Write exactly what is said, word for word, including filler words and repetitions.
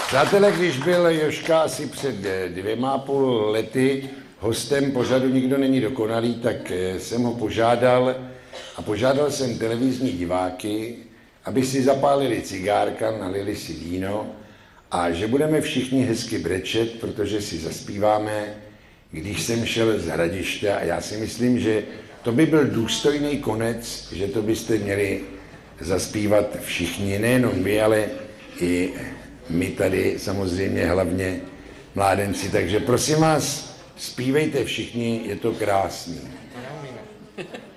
Přátelé, když byl Jožka asi před dvěma a půl lety hostem pořadu Nikdo není dokonalý, tak jsem ho požádal a požádal jsem televizní diváky, aby si zapálili cigárka, nalili si víno a že budeme všichni hezky brečet, protože si zaspíváme, když jsem šel z Hradiště, a já si myslím, že to by byl důstojný konec, že to byste měli zaspívat všichni, nejenom vy, ale i my tady samozřejmě hlavně mládenci. Takže prosím vás, zpívejte všichni, je to krásný.